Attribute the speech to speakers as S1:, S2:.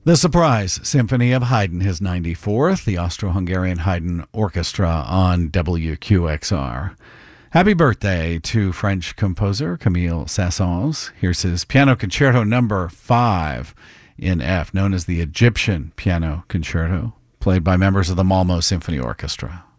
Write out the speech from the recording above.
S1: The Surprise Symphony of Haydn, his 94th, the Austro-Hungarian Haydn Orchestra on WQXR. Happy birthday to French composer Camille Saint-Saëns. Here's his Piano Concerto number 5 in F, known as the Egyptian Piano Concerto, played by members of the Malmö Symphony Orchestra.